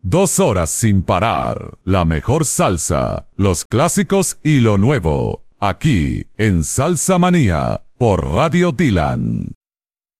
2 horas sin parar. La mejor salsa, los clásicos y lo nuevo. Aquí en Salsa Manía por Radio Dylan.